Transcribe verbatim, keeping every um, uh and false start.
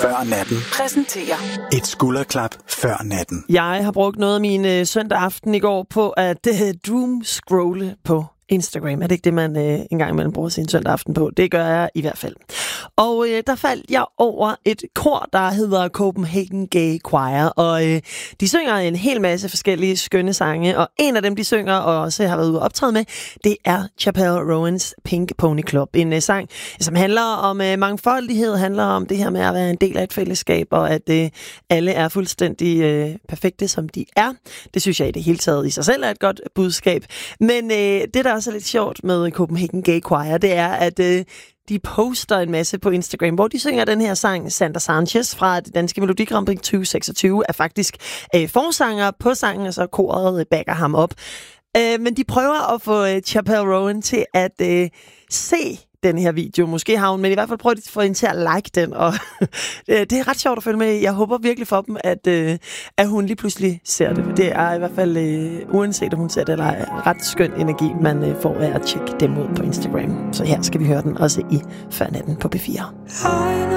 før natten præsenterer et skulderklap før natten. Jeg har brugt noget af min øh, søndag aften i går på at øh, doom-scrolle på Instagram. Er det ikke det, man øh, engang imellem bruger sin søndag aften på? Det gør jeg i hvert fald. Og øh, der faldt jeg over et kor, der hedder Copenhagen Gay Choir, og øh, de synger en hel masse forskellige skønne sange, og en af dem, de synger, og også har været ude og optræde med, det er Chappell Rowans Pink Pony Club. En øh, sang, som handler om øh, mangfoldighed, handler om det her med at være en del af et fællesskab, og at øh, alle er fuldstændig øh, perfekte, som de er. Det synes jeg i det hele taget i sig selv er et godt budskab. Men øh, det, der også er lidt sjovt med Copenhagen Gay Choir, det er, at øh, de poster en masse på Instagram, hvor de synger den her sang. Sander Sanchez fra det danske Melodi Grand Prix tyve seksogtyve er faktisk øh, forsanger på sangen, og så koret øh, backer ham op. Øh, men de prøver at få øh, Chappell Rowan til at øh, se den her video. Måske har hun, men i hvert fald prøver de at få hende til at like den, og det er ret sjovt at følge med. Jeg håber virkelig for dem, at, øh, at hun lige pludselig ser det. Det er i hvert fald, øh, uanset om hun ser det, eller er ret skøn energi, man øh, får af at tjekke dem ud på Instagram. Så her skal vi høre den også i Før Natten på B fire.